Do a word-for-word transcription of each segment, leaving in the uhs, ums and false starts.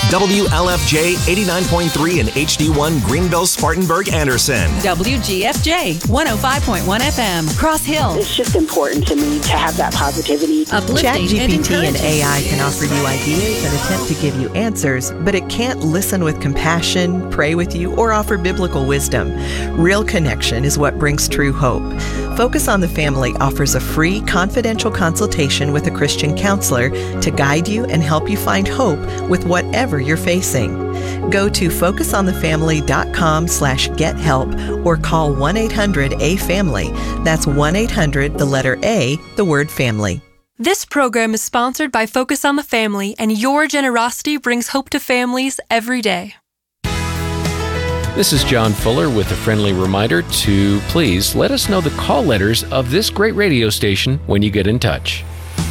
W L F J eighty-nine point three and H D one Greenville, Spartanburg, Anderson. W G F J one oh five point one F M, Cross Hill. It's just important to me to have that positivity. Uplifting ChatGPT and and A I encouraging. can offer you ideas and attempt to give you answers, but it can't listen with compassion, pray with you, or offer biblical wisdom. Real connection is what brings true hope. Focus on the Family offers a free, confidential consultation with a Christian counselor to guide you and help you find hope with whatever you're facing. Go to focus on the family dot com slash get help or call one eight hundred A family. That's one eight hundred, the letter A, the word family. This program is sponsored by Focus on the Family, and your generosity brings hope to families every day. This is John Fuller with a friendly reminder to please let us know the call letters of this great radio station when you get in touch.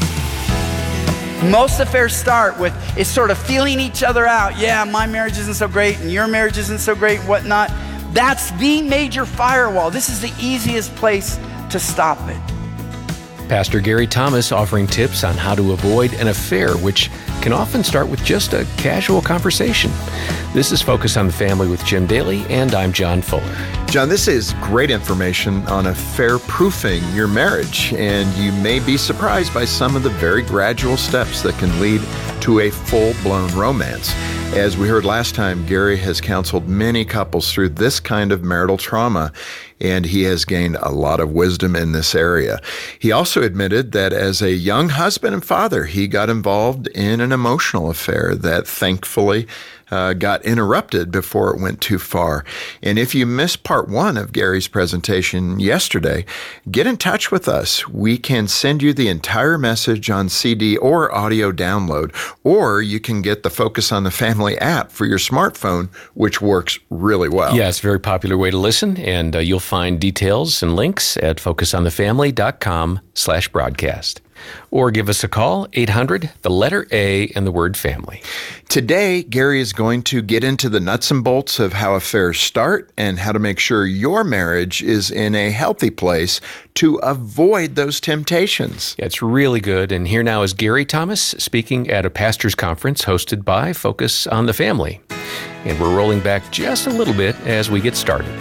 Most affairs start with it's sort of feeling each other out. Yeah, my marriage isn't so great and your marriage isn't so great, whatnot. That's the major firewall. This is the easiest place to stop it. Pastor Gary Thomas offering tips on how to avoid an affair, which can often start with just a casual conversation. This is Focus on the Family with Jim Daly, and I'm John Fuller. John, this is great information on affair-proofing your marriage, and you may be surprised by some of the very gradual steps that can lead to a full-blown romance. As we heard last time, Gary has counseled many couples through this kind of marital trauma, and he has gained a lot of wisdom in this area. He also admitted that as a young husband and father, he got involved in an emotional affair that thankfully Uh, got interrupted before it went too far. And if you missed part one of Gary's presentation yesterday, get in touch with us. We can send you the entire message on C D or audio download, or you can get the Focus on the Family app for your smartphone, which works really well. Yeah, it's a very popular way to listen, and uh, you'll find details and links at focus on the family dot com slash broadcast. Or give us a call, eight hundred, the letter A, and the word family. Today, Gary is going to get into the nuts and bolts of how affairs start and how to make sure your marriage is in a healthy place to avoid those temptations. Yeah, it's really good. And here now is Gary Thomas speaking at a pastor's conference hosted by Focus on the Family. And we're rolling back just a little bit as we get started.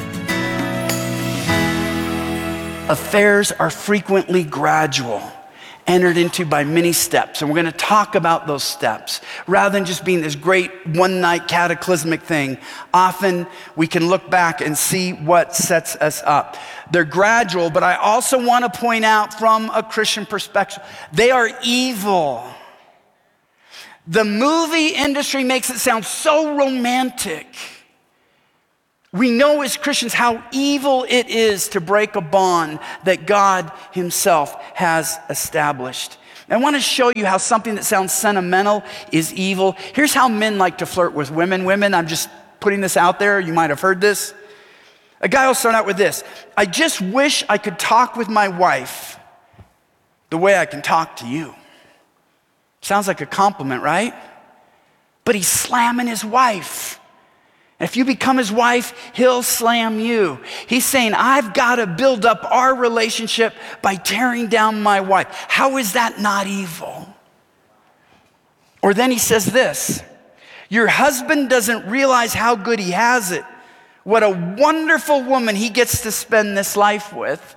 Affairs are frequently gradual, entered into by many steps. And we're going to talk about those steps. Rather than just being this great one-night cataclysmic thing, often we can look back and see what sets us up. They're gradual, but I also want to point out from a Christian perspective, they are evil. The movie industry makes it sound so romantic. We know as Christians how evil it is to break a bond that God himself has established. I want to show you how something that sounds sentimental is evil. Here's how men like to flirt with women. Women, I'm just putting this out there. You might have heard this. A guy will start out with this. I just wish I could talk with my wife the way I can talk to you. Sounds like a compliment, right? But he's slamming his wife. If you become his wife, he'll slam you. He's saying, I've got to build up our relationship by tearing down my wife. How is that not evil? Or then he says this, your husband doesn't realize how good he has it. What a wonderful woman he gets to spend this life with.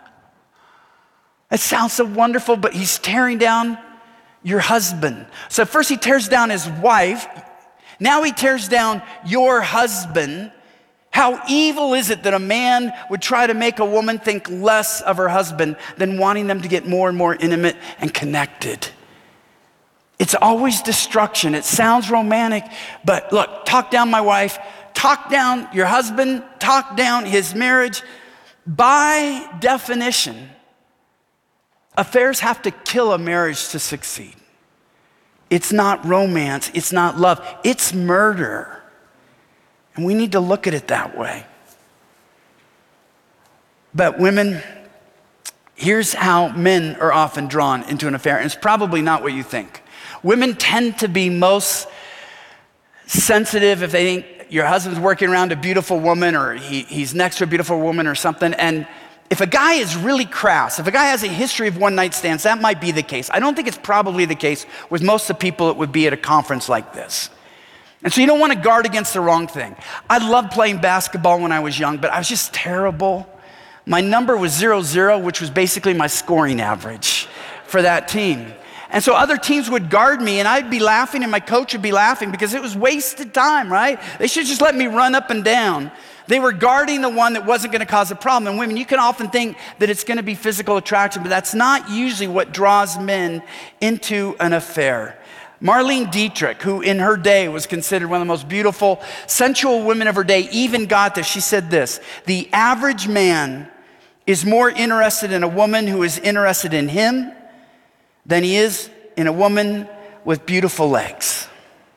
It sounds so wonderful, but he's tearing down your husband. So first he tears down his wife. Now he tears down your husband. How evil is it that a man would try to make a woman think less of her husband than wanting them to get more and more intimate and connected? It's always destruction. It sounds romantic, but look, talk down my wife, talk down your husband, talk down his marriage. By definition, affairs have to kill a marriage to succeed. It's not romance, it's not love, it's murder. And we need to look at it that way. But women, here's how men are often drawn into an affair, and it's probably not what you think. Women tend to be most sensitive if they think your husband's working around a beautiful woman or he, he's next to a beautiful woman or something, and if a guy is really crass, if a guy has a history of one-night stands, that might be the case. I don't think it's probably the case with most of the people it would be at a conference like this. And so you don't want to guard against the wrong thing. I loved playing basketball when I was young, but I was just terrible. My number was zero zero, which was basically my scoring average for that team. And so other teams would guard me, and I'd be laughing, and my coach would be laughing because it was wasted time, right? They should just let me run up and down. They were guarding the one that wasn't going to cause a problem. And women, you can often think that it's going to be physical attraction, but that's not usually what draws men into an affair. Marlene Dietrich, who in her day was considered one of the most beautiful, sensual women of her day, even got this. She said this: the average man is more interested in a woman who is interested in him than he is in a woman with beautiful legs.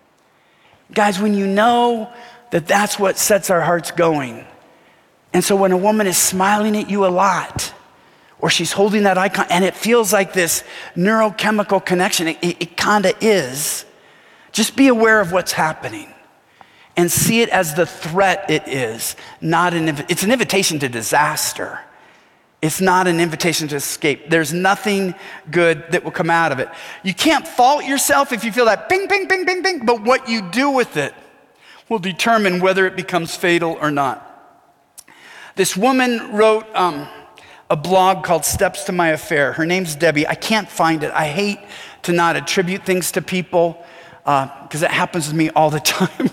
Guys, when you know that that's what sets our hearts going, and so when a woman is smiling at you a lot, or she's holding that icon, and it feels like this neurochemical connection, it, it, it kind of is, just be aware of what's happening and see it as the threat it is, not an, it's an invitation to disaster. It's not an invitation to escape. There's nothing good that will come out of it. You can't fault yourself if you feel that ping, ping, ping, ping, ping, but what you do with it will determine whether it becomes fatal or not. This woman wrote um, a blog called Steps to My Affair. Her name's Debbie. I can't find it. I hate to not attribute things to people because uh, it happens with me all the time.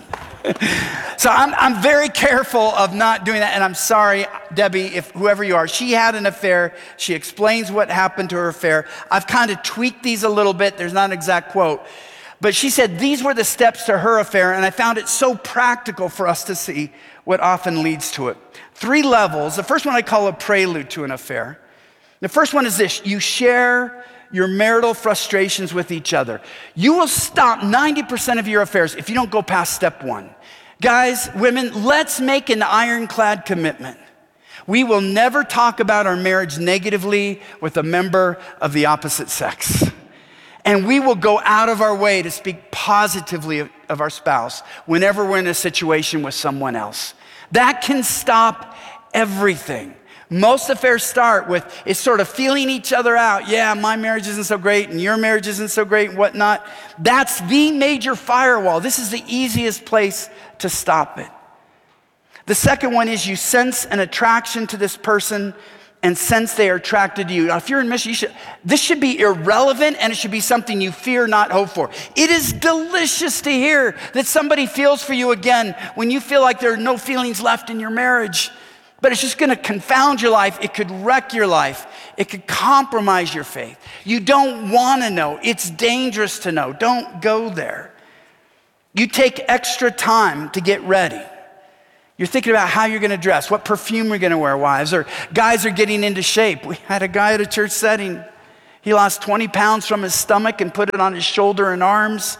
So I'm, I'm very careful of not doing that, and I'm sorry, Debbie, if whoever you are. She had an affair. She explains what happened to her affair. I've kind of tweaked these a little bit. There's not an exact quote. But she said these were the steps to her affair, and I found it so practical for us to see what often leads to it. Three levels. The first one I call a prelude to an affair. The first one is this: you share your marital frustrations with each other. You will stop ninety percent of your affairs if you don't go past step one. Guys, women, let's make an ironclad commitment. We will never talk about our marriage negatively with a member of the opposite sex. And we will go out of our way to speak positively of, of our spouse whenever we're in a situation with someone else. That can stop everything. Most affairs start with it's sort of feeling each other out. Yeah, my marriage isn't so great and your marriage isn't so great and whatnot. That's the major firewall. This is the easiest place to stop it. The second one is you sense an attraction to this person and sense they are attracted to you. Now, if you're in mission, you should, this should be irrelevant, and it should be something you fear, not hope for. It is delicious to hear that somebody feels for you again when you feel like there are no feelings left in your marriage. But it's just gonna confound your life. It could wreck your life. It could compromise your faith. You don't wanna know. It's dangerous to know. Don't go there. You take extra time to get ready. You're thinking about how you're gonna dress, what perfume you're gonna wear, wives, or guys are getting into shape. We had a guy at a church setting. He lost twenty pounds from his stomach and put it on his shoulder and arms.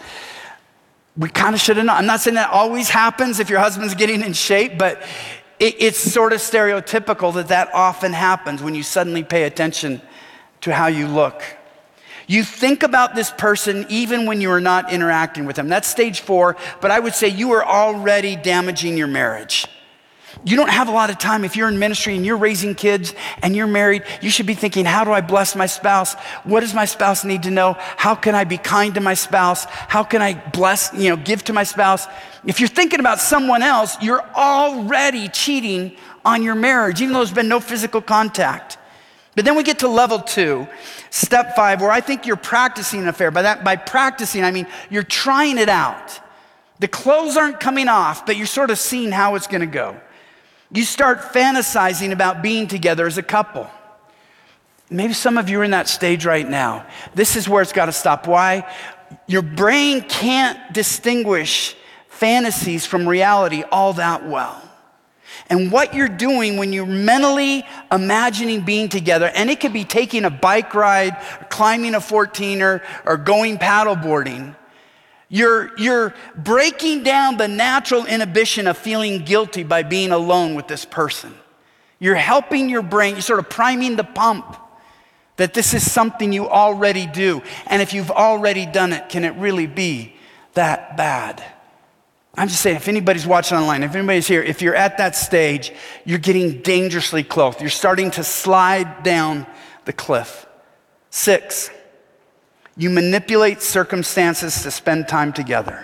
We kind of should have known. I'm not saying that always happens if your husband's getting in shape, but it, it's sort of stereotypical that that often happens when you suddenly pay attention to how you look. You think about this person even when you are not interacting with them. That's stage four, but I would say you are already damaging your marriage. You don't have a lot of time. If you're in ministry and you're raising kids and you're married, you should be thinking, how do I bless my spouse? What does my spouse need to know? How can I be kind to my spouse? How can I bless, you know, give to my spouse? If you're thinking about someone else, you're already cheating on your marriage, even though there's been no physical contact. But then we get to level two, step five, where I think you're practicing an affair. By that, by practicing, I mean you're trying it out. The clothes aren't coming off, but you're sort of seeing how it's gonna go. You start fantasizing about being together as a couple. Maybe some of you are in that stage right now. This is where it's gotta stop. Why? Your brain can't distinguish fantasies from reality all that well. And what you're doing when you're mentally imagining being together, and it could be taking a bike ride, or climbing a fourteener, or going paddleboarding, you're, you're breaking down the natural inhibition of feeling guilty by being alone with this person. You're helping your brain, you're sort of priming the pump that this is something you already do. And if you've already done it, can it really be that bad? I'm just saying, if anybody's watching online, if anybody's here, if you're at that stage, you're getting dangerously close. You're starting to slide down the cliff. Six, you manipulate circumstances to spend time together.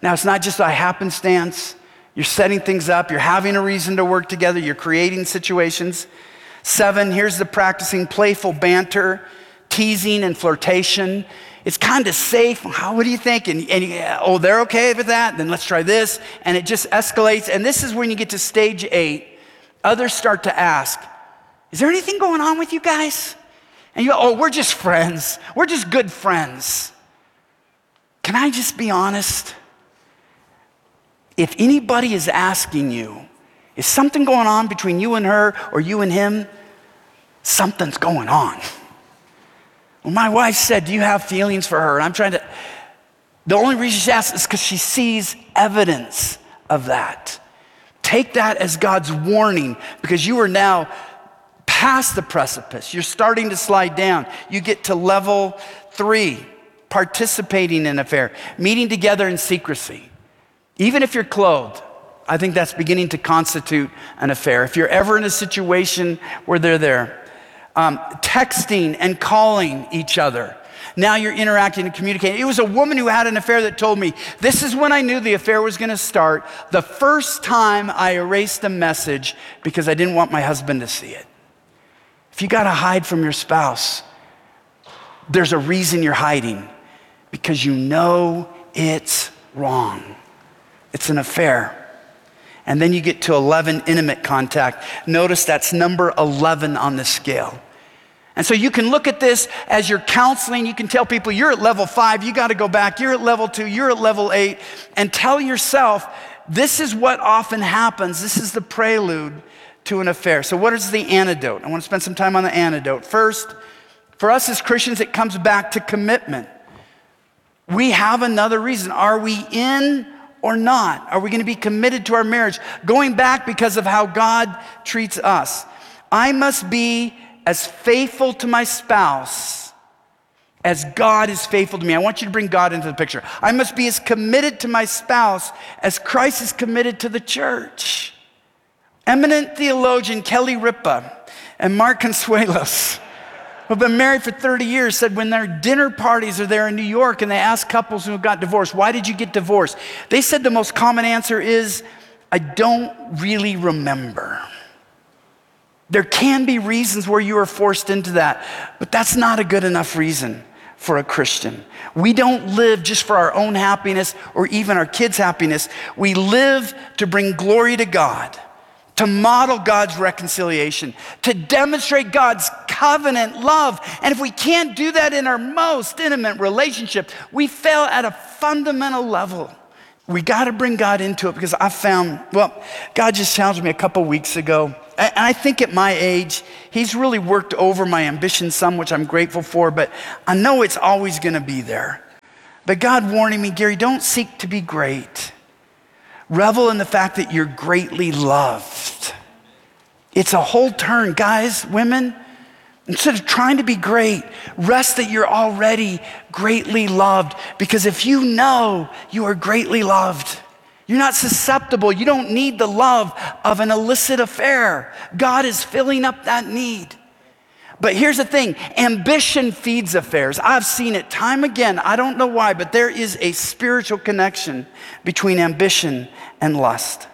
Now, it's not just a happenstance. You're setting things up. You're having a reason to work together. You're creating situations. Seven, here's the practicing playful banter, teasing and flirtation. It's kind of safe. How, what do you think? And, and you, oh, they're okay with that? Then let's try this. And it just escalates. And this is when you get to stage eight. Others start to ask, is there anything going on with you guys? And you go, oh, we're just friends. We're just good friends. Can I just be honest? If anybody is asking you, is something going on between you and her or you and him? Something's going on. Well, my wife said, do you have feelings for her? And I'm trying to, the only reason she asks is because she sees evidence of that. Take that as God's warning, because you are now past the precipice. You're starting to slide down. You get to level three, participating in an affair, meeting together in secrecy. Even if you're clothed, I think that's beginning to constitute an affair. If you're ever in a situation where they're there, um, texting and calling each other. Now you're interacting and communicating. It was a woman who had an affair that told me, this is when I knew the affair was gonna start. The first time I erased a message because I didn't want my husband to see it. If you gotta hide from your spouse, there's a reason you're hiding, because you know it's wrong. It's an affair. And then you get to eleven, intimate contact. Notice that's number eleven on the scale. And so you can look at this as you're counseling. You can tell people, you're at level five, you gotta go back. You're at level two, you're at level eight. And tell yourself, this is what often happens. This is the prelude to an affair. So what is the antidote? I wanna spend some time on the antidote. First, for us as Christians, it comes back to commitment. We have another reason. Are we in or not? Are we gonna be committed to our marriage? Going back because of how God treats us. I must be as faithful to my spouse as God is faithful to me. I want you to bring God into the picture. I must be as committed to my spouse as Christ is committed to the church. Eminent theologian Kelly Ripa and Mark Consuelos, who've been married for thirty years, said when their dinner parties are there in New York and they ask couples who got divorced, why did you get divorced? They said the most common answer is, I don't really remember. There can be reasons where you are forced into that, but that's not a good enough reason for a Christian. We don't live just for our own happiness or even our kids' happiness. We live to bring glory to God, to model God's reconciliation, to demonstrate God's covenant love. And if we can't do that in our most intimate relationship, we fail at a fundamental level. We gotta bring God into it, because I found, well, God just challenged me a couple weeks ago. And I think at my age, he's really worked over my ambition some, which I'm grateful for, but I know it's always gonna be there. But God warning me, Gary, don't seek to be great. Revel in the fact that you're greatly loved. It's a whole turn, guys, women. Instead of trying to be great, rest that you're already greatly loved. Because if you know you are greatly loved, you're not susceptible. You don't need the love of an illicit affair. God is filling up that need. But here's the thing, ambition feeds affairs. I've seen it time again. I don't know why, but there is a spiritual connection between ambition and lust.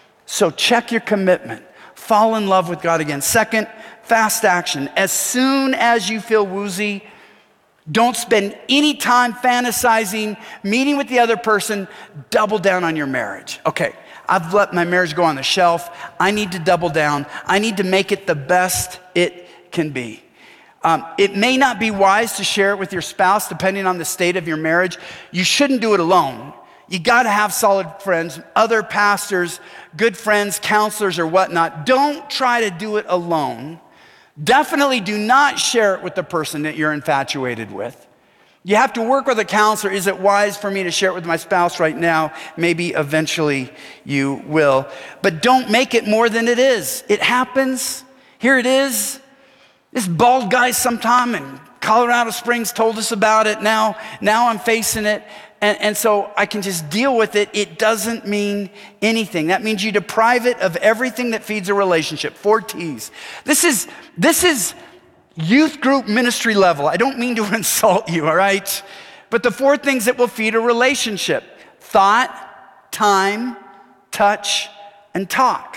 So check your commitment. Fall in love with God again. Second, fast action. As soon as you feel woozy, don't spend any time fantasizing, meeting with the other person. Double down on your marriage. Okay, I've let my marriage go on the shelf. I need to double down. I need to make it the best it can be. Um, it may not be wise to share it with your spouse, depending on the state of your marriage. You shouldn't do it alone. You gotta have solid friends, other pastors, good friends, counselors, or whatnot. Don't try to do it alone. Definitely do not share it with the person that you're infatuated with. You have to work with a counselor. Is it wise for me to share it with my spouse right now? Maybe eventually you will. But don't make it more than it is. It happens. Here it is. This bald guy sometime in Colorado Springs told us about it. Now, now I'm facing it. And, and so I can just deal with it. It doesn't mean anything. That means you deprive it of everything that feeds a relationship. Four T's. This is, this is youth group ministry level. I don't mean to insult you, all right? But the four things that will feed a relationship. Thought, time, touch, and talk.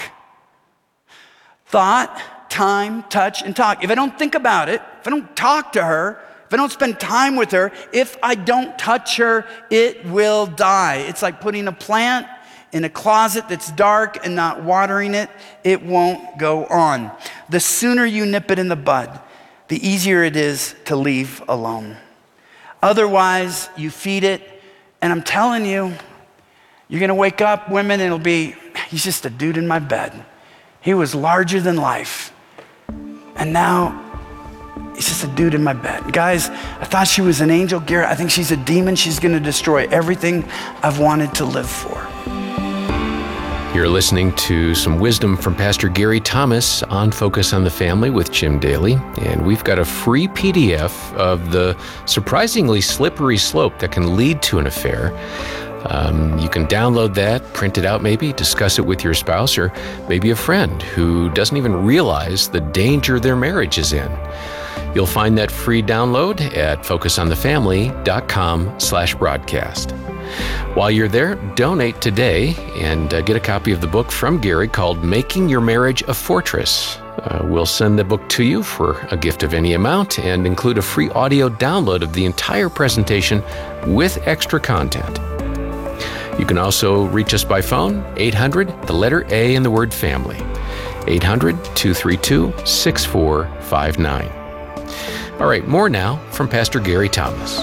Thought, time, touch, and talk. If I don't think about it, if I don't talk to her, if I don't spend time with her, if I don't touch her, it will die. It's like putting a plant in a closet that's dark and not watering it, it won't go on. The sooner you nip it in the bud, the easier it is to leave alone. Otherwise, you feed it, and I'm telling you, you're gonna wake up, women, and it'll be, he's just a dude in my bed. He was larger than life. And now, he's just a dude in my bed. Guys, I thought she was an angel. Garrett, I think she's a demon. She's gonna destroy everything I've wanted to live for. You're listening to some wisdom from Pastor Gary Thomas on Focus on the Family with Jim Daly. And we've got a free P D F of the surprisingly slippery slope that can lead to an affair. Um, you can download that, print it out maybe, discuss it with your spouse or maybe a friend who doesn't even realize the danger their marriage is in. You'll find that free download at focusonthefamily.com slash broadcast. While you're there, donate today and uh, get a copy of the book from Gary called Making Your Marriage a Fortress. Uh, we'll send the book to you for a gift of any amount and include a free audio download of the entire presentation with extra content. You can also reach us by phone, eight hundred, the letter A in the word family, eight hundred, two three two, six four five nine. All right, more now from Pastor Gary Thomas.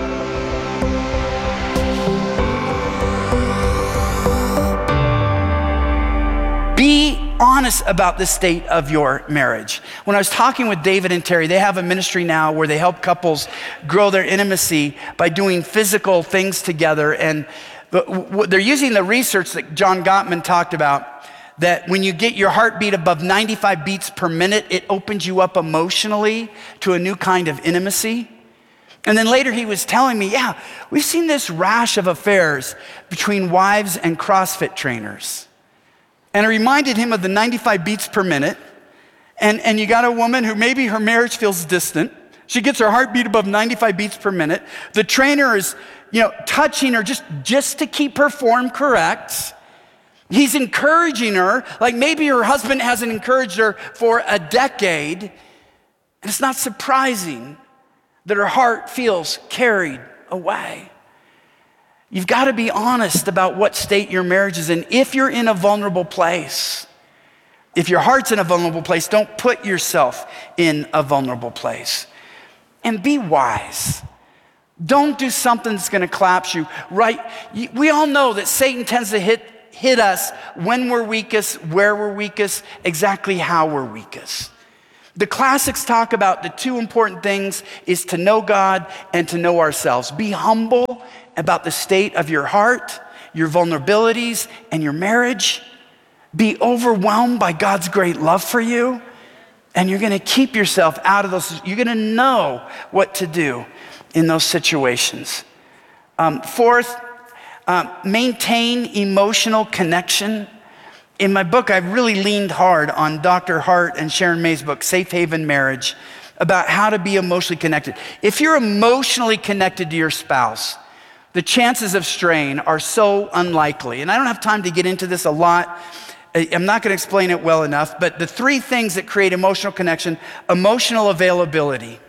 Be honest about the state of your marriage. When I was talking with David and Terry, they have a ministry now where they help couples grow their intimacy by doing physical things together. And they're using the research that John Gottman talked about, that when you get your heartbeat above ninety-five beats per minute, it opens you up emotionally to a new kind of intimacy. And then later he was telling me, yeah, we've seen this rash of affairs between wives and CrossFit trainers. And I reminded him of the ninety-five beats per minute. And, and you got a woman who maybe her marriage feels distant. She gets her heartbeat above ninety-five beats per minute. The trainer is, you know, touching her just, just to keep her form correct. He's encouraging her, like maybe her husband hasn't encouraged her for a decade. And it's not surprising that her heart feels carried away. You've got to be honest about what state your marriage is in. If you're in a vulnerable place, if your heart's in a vulnerable place, don't put yourself in a vulnerable place. And be wise. Don't do something that's going to collapse you, right? We all know that Satan tends to hit, hit us when we're weakest, where we're weakest, exactly how we're weakest. The classics talk about the two important things is to know God and to know ourselves. Be humble about the state of your heart, your vulnerabilities, and your marriage. Be overwhelmed by God's great love for you, and you're going to keep yourself out of those. You're going to know what to do in those situations. Um, fourth, uh, maintain emotional connection. In my book, I've really leaned hard on Doctor Hart and Sharon May's book, Safe Haven Marriage, about how to be emotionally connected. If you're emotionally connected to your spouse, the chances of strain are so unlikely. And I don't have time to get into this a lot. I'm not going to explain it well enough, but the three things that create emotional connection: emotional availability.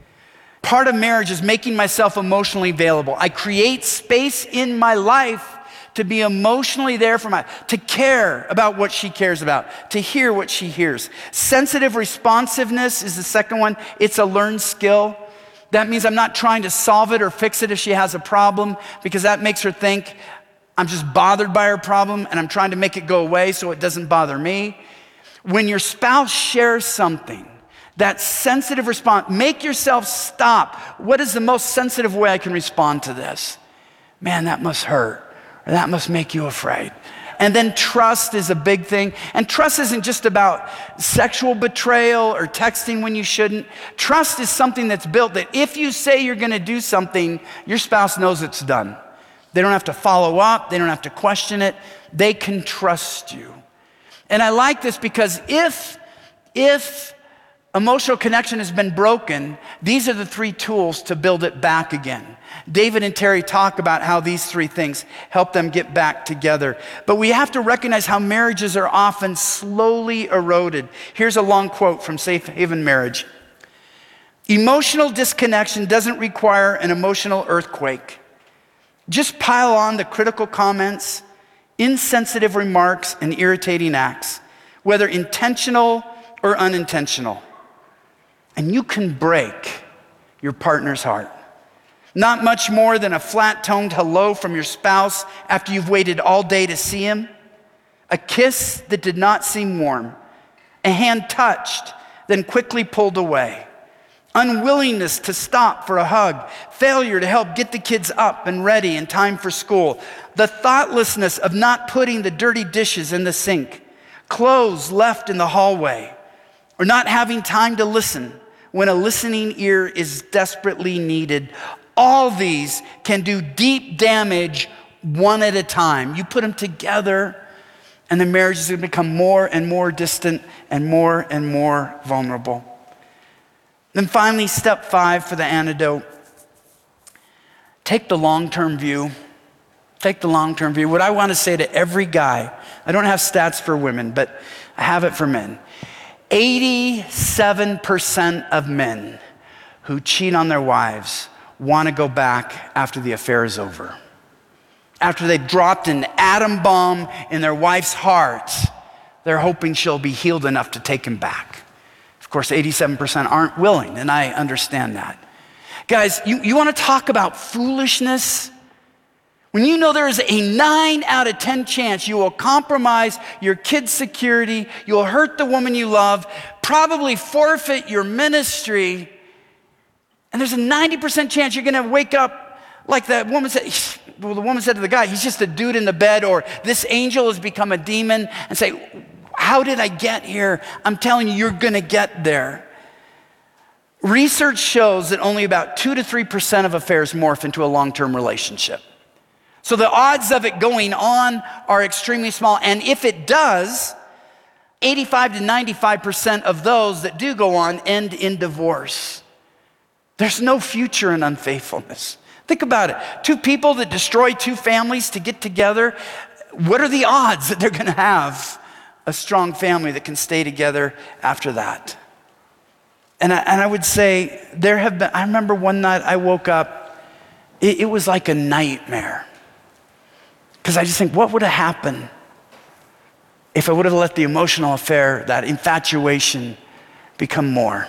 Part of marriage is making myself emotionally available. I create space in my life to be emotionally there for my, to care about what she cares about, to hear what she hears. Sensitive responsiveness is the second one. It's a learned skill. That means I'm not trying to solve it or fix it if she has a problem, because that makes her think I'm just bothered by her problem and I'm trying to make it go away so it doesn't bother me. When your spouse shares something, that sensitive response, make yourself stop. What is the most sensitive way I can respond to this? Man, that must hurt, or that must make you afraid. And then trust is a big thing. And trust isn't just about sexual betrayal or texting when you shouldn't. Trust is something that's built that if you say you're gonna do something, your spouse knows it's done. They don't have to follow up, they don't have to question it. They can trust you. And I like this because if, if emotional connection has been broken, these are the three tools to build it back again. David and Terry talk about how these three things help them get back together. But we have to recognize how marriages are often slowly eroded. Here's a long quote from Safe Haven Marriage. Emotional disconnection doesn't require an emotional earthquake. Just pile on the critical comments, insensitive remarks, and irritating acts, whether intentional or unintentional. And you can break your partner's heart. Not much more than a flat-toned hello from your spouse after you've waited all day to see him, a kiss that did not seem warm, a hand touched, then quickly pulled away, unwillingness to stop for a hug, failure to help get the kids up and ready in time for school, the thoughtlessness of not putting the dirty dishes in the sink, clothes left in the hallway, or not having time to listen when a listening ear is desperately needed. All these can do deep damage one at a time. You put them together, and the marriage is going to become more and more distant and more and more vulnerable. Then finally, step five for the antidote. Take the long-term view. Take the long-term view. What I want to say to every guy, I don't have stats for women, but I have it for men. eighty-seven percent of men who cheat on their wives want to go back after the affair is over. After they've dropped an atom bomb in their wife's heart, they're hoping she'll be healed enough to take him back. Of course, eighty-seven percent aren't willing, and I understand that. Guys, you, you want to talk about foolishness? When you know there is a nine out of ten chance you will compromise your kid's security, you'll hurt the woman you love, probably forfeit your ministry, and there's a ninety percent chance you're gonna wake up like that woman said, well, the woman said to the guy, he's just a dude in the bed, or this angel has become a demon, and say, how did I get here? I'm telling you, you're gonna get there. Research shows that only about two to three percent of affairs morph into a long-term relationship. So the odds of it going on are extremely small, and if it does, eighty-five to ninety-five percent of those that do go on end in divorce. There's no future in unfaithfulness. Think about it. Two people that destroy two families to get together, what are the odds that they're gonna have a strong family that can stay together after that? And I, and I would say, there have been, I remember one night I woke up, it, it was like a nightmare. Because I just think, what would have happened if I would have let the emotional affair, that infatuation, become more?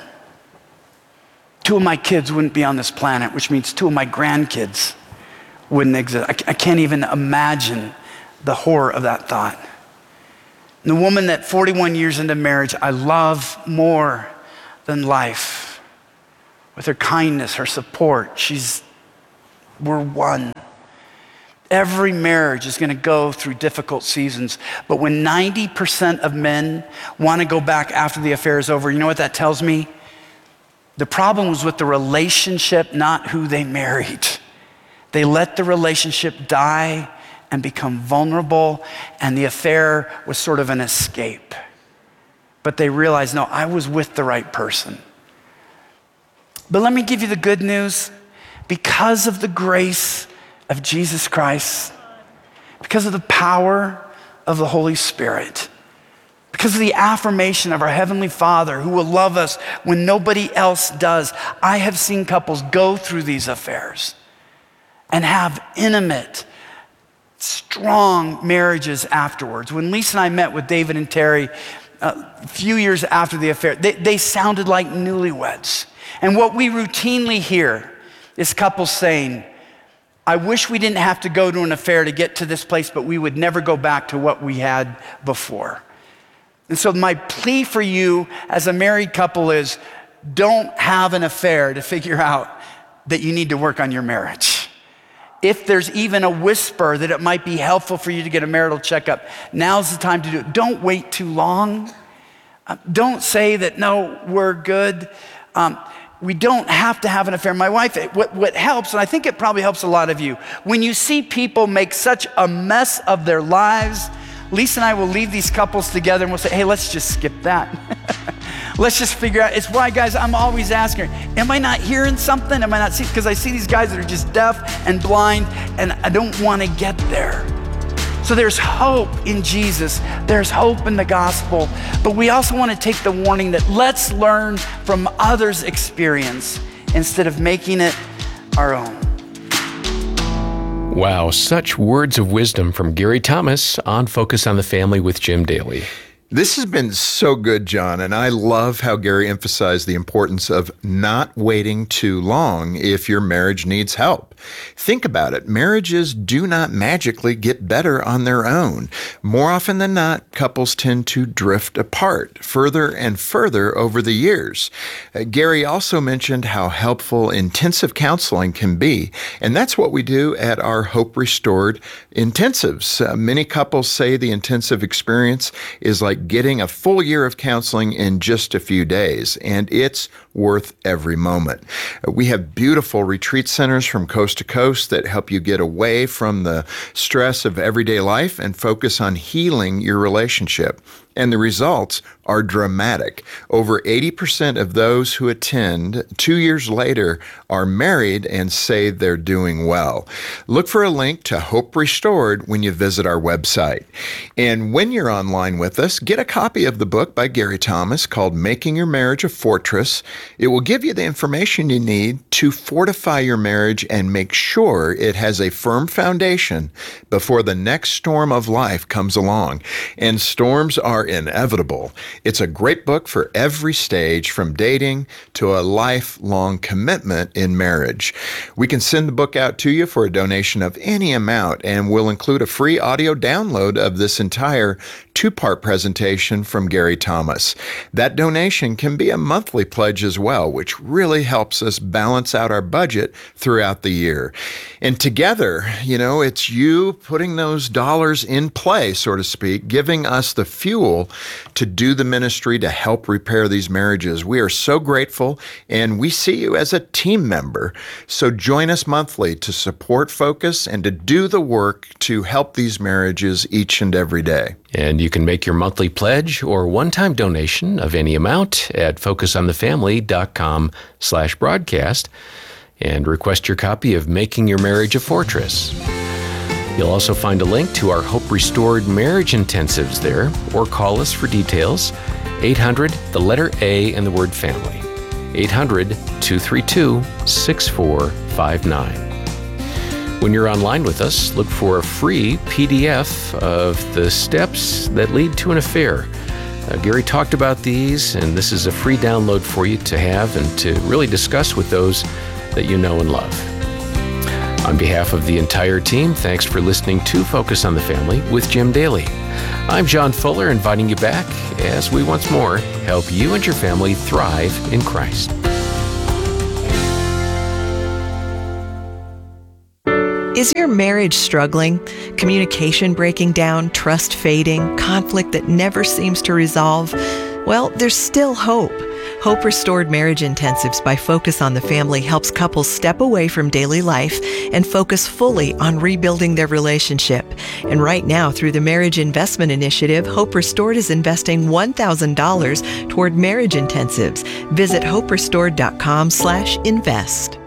Two of my kids wouldn't be on this planet, which means two of my grandkids wouldn't exist. I, I can't even imagine the horror of that thought. And the woman that forty-one years into marriage, I love more than life. With her kindness, her support, she's, we're one. Every marriage is gonna go through difficult seasons, but when ninety percent of men wanna go back after the affair is over, you know what that tells me? The problem was with the relationship, not who they married. They let the relationship die and become vulnerable, and the affair was sort of an escape. But they realized, no, I was with the right person. But let me give you the good news. Because of the grace of Jesus Christ, because of the power of the Holy Spirit, because of the affirmation of our Heavenly Father who will love us when nobody else does, I have seen couples go through these affairs and have intimate, strong marriages afterwards. When Lisa and I met with David and Terry uh, a few years after the affair, they, they sounded like newlyweds. And what we routinely hear is couples saying, I wish we didn't have to go to an affair to get to this place, but we would never go back to what we had before. And so my plea for you as a married couple is, don't have an affair to figure out that you need to work on your marriage. If there's even a whisper that it might be helpful for you to get a marital checkup, now's the time to do it. Don't wait too long. Uh, don't say that, no, we're good. Um, we don't have to have an affair. My wife, what, what helps, and I think it probably helps a lot of you, when you see people make such a mess of their lives, Lisa and I will leave these couples together and we'll say, hey, let's just skip that. Let's just figure out. It's why, guys, I'm always asking, am I not hearing something? Am I not seeing? Because I see these guys that are just deaf and blind, and I don't want to get there. So there's hope in Jesus. There's hope in the gospel. But we also want to take the warning that let's learn from others' experience instead of making it our own. Wow, such words of wisdom from Gary Thomas on Focus on the Family with Jim Daly. This has been so good, John, and I love how Gary emphasized the importance of not waiting too long if your marriage needs help. Think about it. Marriages do not magically get better on their own. More often than not, couples tend to drift apart further and further over the years. Uh, Gary also mentioned how helpful intensive counseling can be, and that's what we do at our Hope Restored intensives. Uh, many couples say the intensive experience is like getting a full year of counseling in just a few days, and it's worth every moment. We have beautiful retreat centers from coast to coast that help you get away from the stress of everyday life and focus on healing your relationship. And the results are dramatic. Over eighty percent of those who attend two years later are married and say they're doing well. Look for a link to Hope Restored when you visit our website. And when you're online with us, get a copy of the book by Gary Thomas called Making Your Marriage a Fortress. It will give you the information you need to fortify your marriage and make sure it has a firm foundation before the next storm of life comes along. And storms are inevitable. It's a great book for every stage, from dating to a lifelong commitment in marriage. We can send the book out to you for a donation of any amount, and we'll include a free audio download of this entire two-part presentation from Gary Thomas. That donation can be a monthly pledge as well, which really helps us balance out our budget throughout the year. And together, you know, it's you putting those dollars in play, so to speak, giving us the fuel to do the ministry to help repair these marriages. We are so grateful, and we see you as a team member. So join us monthly to support Focus and to do the work to help these marriages each and every day. And you can make your monthly pledge or one-time donation of any amount at focusonthefamily.com slash broadcast and request your copy of Making Your Marriage a Fortress. You'll also find a link to our Hope Restored marriage intensives there, or call us for details, eight hundred, the letter A, and the word family, eight hundred, two three two, six four five nine. When you're online with us, look for a free P D F of the steps that lead to an affair. Uh, Gary talked about these, and this is a free download for you to have and to really discuss with those that you know and love. On behalf of the entire team, thanks for listening to Focus on the Family with Jim Daly. I'm John Fuller, inviting you back as we once more help you and your family thrive in Christ. Is your marriage struggling? Communication breaking down, trust fading, conflict that never seems to resolve? Well, there's still hope. Hope Restored Marriage Intensives by Focus on the Family helps couples step away from daily life and focus fully on rebuilding their relationship. And right now, through the Marriage Investment Initiative, Hope Restored is investing one thousand dollars toward marriage intensives. Visit hope restored dot com slash invest.